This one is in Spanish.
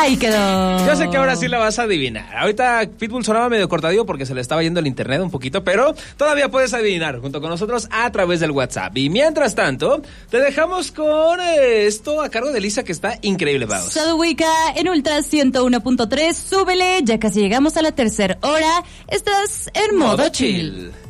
Ahí quedó. Yo sé que ahora sí la vas a adivinar. Ahorita Pitbull sonaba medio cortadillo porque se le estaba yendo el internet un poquito, pero todavía puedes adivinar junto con nosotros a través del WhatsApp. Y mientras tanto, te dejamos con esto a cargo de Lisa, que está increíble, vamos. Se ubica en Ultra 101.3, súbele, ya casi llegamos a la tercera hora. Estás en modo chill.